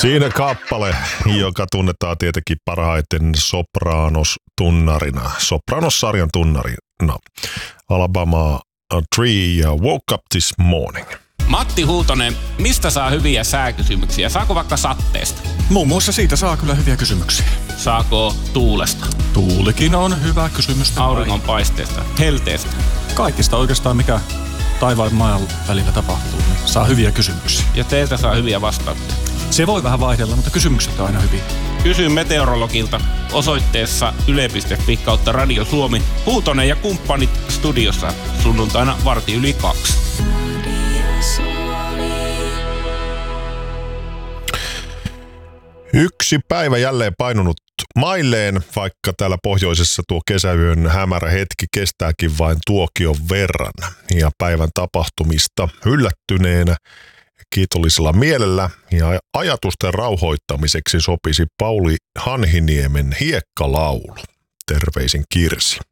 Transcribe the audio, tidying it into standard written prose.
Siinä kappale, joka tunnetaan tietenkin parhaiten Sopranos-tunnarina, Sopranos-sarjan tunnarina. Alabama Tree ja Woke Up This Morning. Matti Huutonen, mistä saa hyviä sääkysymyksiä? Saako vaikka satteesta? Muun muassa siitä saa kyllä hyviä kysymyksiä. Saako tuulesta? Tuulikin on hyvä kysymys. Auringonpaisteesta? Helteestä? Kaikista oikeastaan, mikä taivaan ja maan välillä tapahtuu, niin saa hyviä kysymyksiä. Ja teiltä saa hyviä vastauksia? Se voi vähän vaihdella, mutta kysymykset on aina hyviä. Kysy meteorologilta osoitteessa yle.fi/Radio Suomi. Huutonen ja kumppanit studiossa sunnuntaina 1:15. Yksi päivä jälleen painunut mailleen, vaikka täällä pohjoisessa tuo kesäyön hämärä hetki kestääkin vain tuokion verran. Ja päivän tapahtumista yllättyneenä kiitollisella mielellä ja ajatusten rauhoittamiseksi sopisi Pauli Hanhiniemen Hiekkalaulu. Terveisin Kirsi.